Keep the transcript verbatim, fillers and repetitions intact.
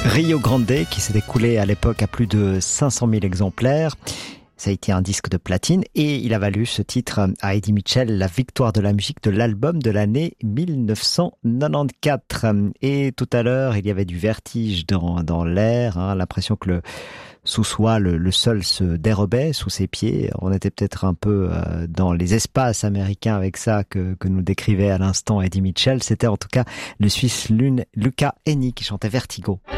Rio Grande, qui s'est écoulé à l'époque à plus de cinq cent mille exemplaires. Ça a été un disque de platine et il a valu ce titre à Eddie Mitchell, la victoire de la musique de l'album de l'année mille neuf cent quatre-vingt-quatorze. Et tout à l'heure, il y avait du vertige dans, dans l'air, hein, l'impression que le sous soi, le, le sol se dérobait sous ses pieds. On était peut-être un peu euh, dans les espaces américains avec ça que, que nous décrivait à l'instant Eddie Mitchell. C'était en tout cas le Suisse Lune Luca Hänni qui chantait Vertigo.